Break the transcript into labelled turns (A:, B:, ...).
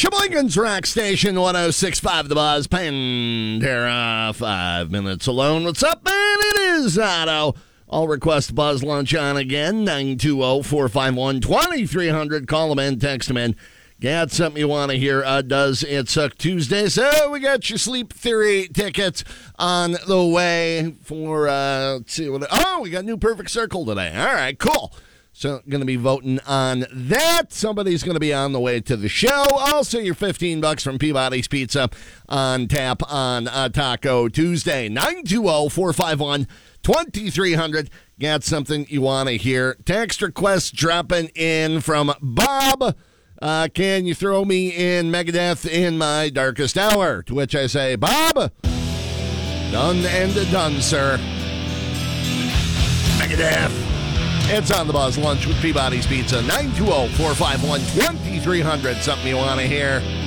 A: Sheboygan's Rock Station 106.5 The Buzz. Pantera, 5 minutes alone. What's up, man? It is Otto. I'll request Buzz Lunch on again. 920-451-2300. Call them in, text them in. Got something you want to hear? Does It Suck Tuesday? So we got your Sleep Theory tickets on the way for, let's see what. Oh, we got New Perfect Circle today. All right, cool. So going to be voting on that. Somebody's going to be on the way to the show. Also, your $15 from Peabody's Pizza on tap on Taco Tuesday. 920-451-2300. Got something you want to hear? Text request dropping in from Bob. Can you throw me in Megadeth in my darkest hour? To which I say, Bob, done and done, sir. Megadeth. It's on the Buzz Lunch with Peabody's Pizza. 920-451-2300. Something you want to hear?